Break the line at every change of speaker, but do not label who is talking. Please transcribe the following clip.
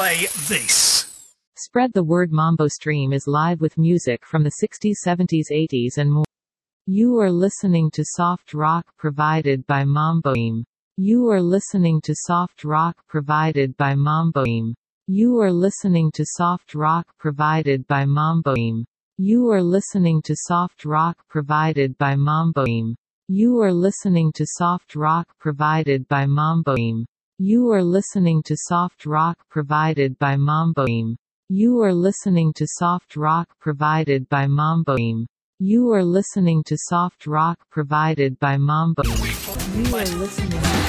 play this.
Spread the word. Mambo Stream is live with music from the 60s, 70s, 80s and more. You are listening to soft rock provided by Mambo Stream. You are listening to soft rock provided by Mambo Stream. You are listening to soft rock provided by Mambo Stream. You are listening to soft rock provided by Mambo Stream. You are listening to soft rock provided by Mambo Stream. You are listening to soft rock provided by Mambo Stream. You are listening to soft rock provided by Mambo Stream. You are listening to soft rock provided by Mambo Stream. You are listening to